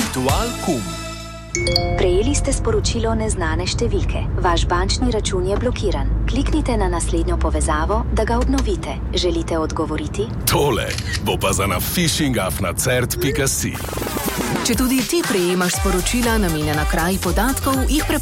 Ritual kum. Prejeli ste sporočilo neznane številke. Vaš bančni račun je blokiran. Kliknite na naslednjo povezavo, da ga obnovite. Želite odgovoriti? Tole bo pa za na phishingafnacert.si. Če tudi ti prejemaš sporočila namenjena kraji podatkov, jih